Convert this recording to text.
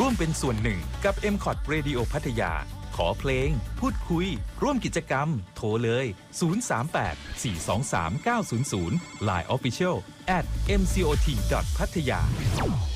ร่วมเป็นส่วนหนึ่งกับ MCOT Radio พัทยาขอเพลงพูดคุยร่วมกิจกรรมโทรเลย 038 423 900 Line Official @mcot.pattaya